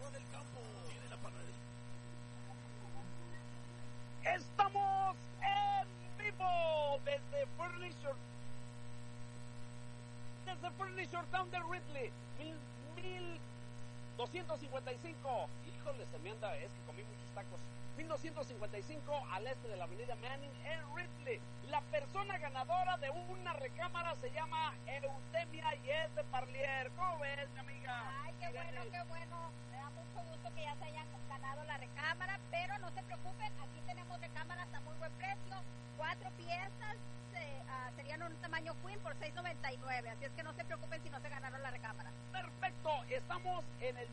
Trabajadora del campo. Tiene la panadería. Estamos en vivo desde Furniture Town de Ridley, 1255. Híjole, se me anda, es que comí muchos tacos. 1255 al este de la avenida Manning en Ridley. La persona ganadora de una recámara se llama Eutemia y es de Parlier. ¿Cómo ves, mi amiga? Ay, qué bueno, qué bueno. Me da mucho gusto que ya se hayan ganado la recámara, pero no se preocupen, aquí tenemos recámaras a muy buen precio. 4 piezas serían un tamaño queen por $6.99, así es que no se preocupen si no se ganaron la recámara. Perfecto, estamos en el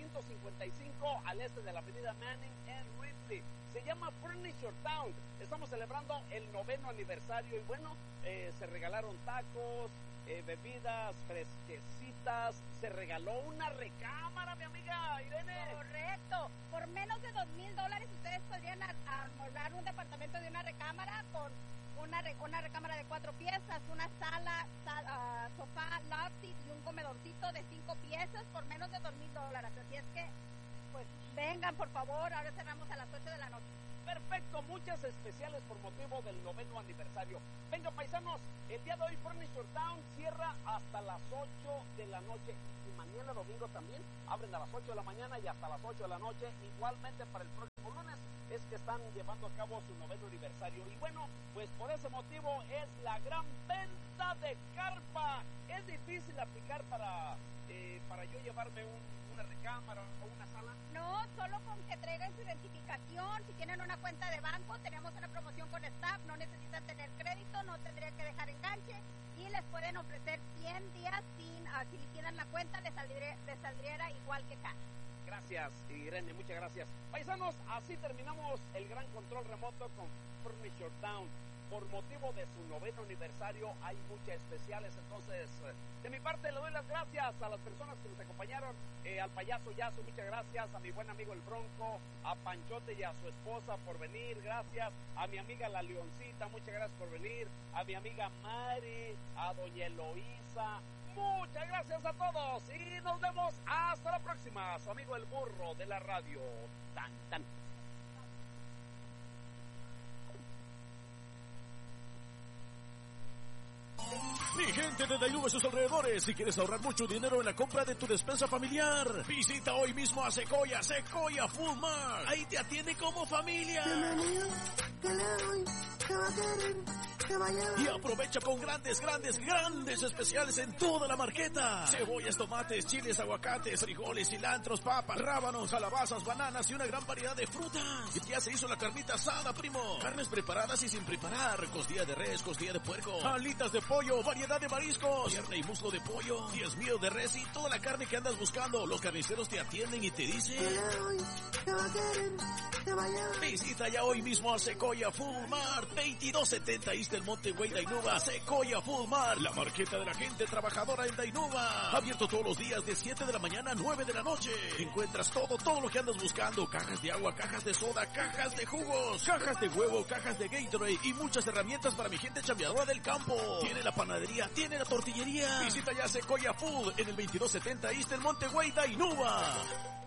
1255 al este de la avenida Manning en Ridley. Se llama Furniture Town. Estamos celebrando el 9º aniversario y bueno, se regalaron tacos, bebidas fresquecitas, se regaló una recámara, mi amiga Irene. Correcto, por menos de $2,000 ustedes podrían amueblar un departamento de una recámara con una recámara de 4 piezas, una sala, sofá, love seat y un comedorcito de 5 piezas por menos de $2,000. Así es que, pues, vengan por favor, ahora cerramos a las 8 de la noche. Perfecto, muchas especiales por motivo del 9º aniversario. Venga, paisanos, el día de hoy Furniture Town cierra hasta las 8 de la noche. Y mañana domingo también abren a las 8 de la mañana y hasta las 8 de la noche. Igualmente para el próximo lunes es que están llevando a cabo su 9º aniversario. Y bueno, pues por ese motivo es la gran venta de carpa. Es difícil aplicar para yo llevarme una recámara o una sala. No, solo con que traigan su identificación. Si tienen una cuenta de banco, tenemos una promoción con staff. No necesitan tener crédito, no tendrían que dejar enganche y les pueden ofrecer 100 días si liquidan la cuenta, les saldría igual que cash. Gracias, Irene, muchas gracias. Paisanos, así terminamos el gran control remoto con Furniture Town. Por motivo de su 9º aniversario hay muchas especiales, entonces de mi parte le doy las gracias a las personas que nos acompañaron, al payaso Yazo, muchas gracias, a mi buen amigo el Bronco, a Panchote y a su esposa por venir, gracias, a mi amiga la Leoncita, muchas gracias por venir, a mi amiga Mari, a doña Eloísa, muchas gracias a todos y nos vemos hasta la próxima, su amigo el burro de la radio, tan tan. Mi gente de Dainuba y sus alrededores, si quieres ahorrar mucho dinero en la compra de tu despensa familiar, visita hoy mismo a Sequoia Food Mart. Ahí te atiende como familia. Bienvenido, ¿qué le doy? ¿Qué va a querer? ¿Qué va a llevar? Y aprovecha con grandes especiales en toda la marqueta. Cebollas, tomates, chiles, aguacates, frijoles, cilantros, papas, rábanos, calabazas, bananas y una gran variedad de frutas. Y ya se hizo la carnita asada, primo. Carnes preparadas y sin preparar. Costilla de res, costilla de puerco, alitas de pollo, variedad de mariscos, pierna y muslo de pollo, 10 mío de res y toda la carne que andas buscando. Los carniceros te atienden y te dicen: ¿qué le doy? ¿Qué va a querer? ¿Qué va a llevar? Visita ya hoy mismo a Sequoia Food Mart, 2270 East del Monte Güey, Dainuba. Sequoia Food Mart, la marqueta de la gente trabajadora en Dainuba. Abierto todos los días de 7 de la mañana a 9 de la noche. Encuentras todo lo que andas buscando: cajas de agua, cajas de soda, cajas de jugos, cajas de huevo, cajas de Gatorade y muchas herramientas para mi gente chambeadora del campo. Tiene la panadería, tiene la tortillería. Visita ya Sequoia Food en el 2270 East del Monte Güey, Dainuba.